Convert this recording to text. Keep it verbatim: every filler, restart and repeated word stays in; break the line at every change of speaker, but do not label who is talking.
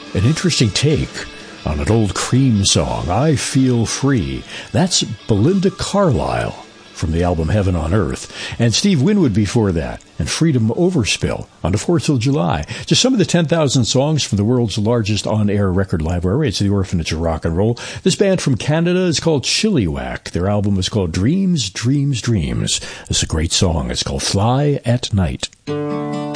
An interesting take on an old Cream song, I Feel Free. That's Belinda Carlisle from the album Heaven on Earth. And Steve Winwood before that, and Freedom Overspill on the fourth of July. Just some of the ten thousand songs from the world's largest on-air record library. It's the Orphanage of Rock and Roll. This band from Canada is called Chilliwack. Their album is called Dreams, Dreams, Dreams. This is a great song. It's called Fly at Night.